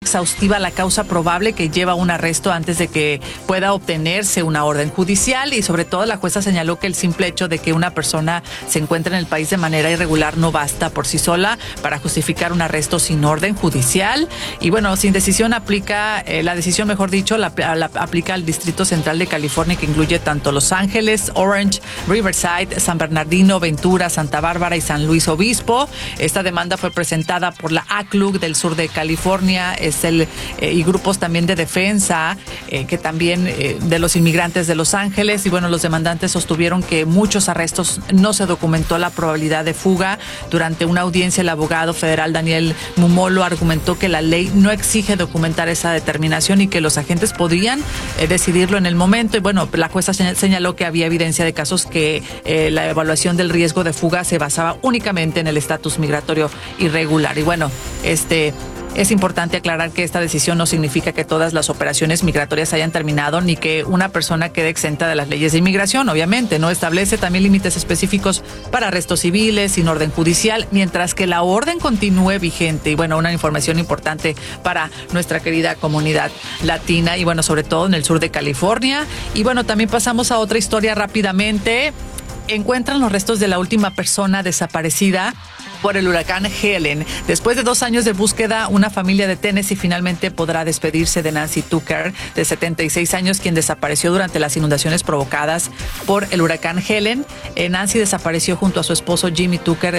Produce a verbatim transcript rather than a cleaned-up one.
exhaustiva la causa probable que lleva a un arresto antes de que pueda obtenerse una orden judicial, y sobre todo la jueza señaló que el simple hecho de que una persona se encuentre en el país de manera irregular no basta por sí sola para justificar un arresto sin orden judicial. Y bueno, sin decisión aplica, eh, la decisión mejor dicho, la, la aplica al Distrito Central de California, que incluye tanto Los Ángeles, Orange, Riverside, San Bernardino, Ventura, Santa Bárbara y San Luis Obispo. Esta demanda fue presentada por la A C L U C del sur de California, es el eh, y grupos también de defensa eh, que también eh, de los inmigrantes de Los Ángeles. Y bueno, los demandantes sostuvieron que muchos arrestos no se documentó la probabilidad de fuga. Durante una audiencia, el abogado federal Daniel Mumolo argumentó que la ley no exige documentar esa determinación y que los agentes podían eh, decidirlo en el momento. Y bueno, la jueza señaló que había evidencia de casos que eh, la evaluación del riesgo de fuga se basaba únicamente en el estatus migratorio irregular. Y bueno, este... es importante aclarar que esta decisión no significa que todas las operaciones migratorias hayan terminado ni que una persona quede exenta de las leyes de inmigración. Obviamente, no establece también límites específicos para arrestos civiles sin orden judicial, mientras que la orden continúe vigente. Y bueno, una información importante para nuestra querida comunidad latina y bueno, sobre todo en el sur de California. Y bueno, también pasamos a otra historia rápidamente. Encuentran los restos de la última persona desaparecida por el huracán Helen. Después de dos años de búsqueda, una familia de Tennessee finalmente podrá despedirse de Nancy Tucker, de setenta y seis años, quien desapareció durante las inundaciones provocadas por el huracán Helen. Eh, Nancy desapareció junto a su esposo Jimmy Tucker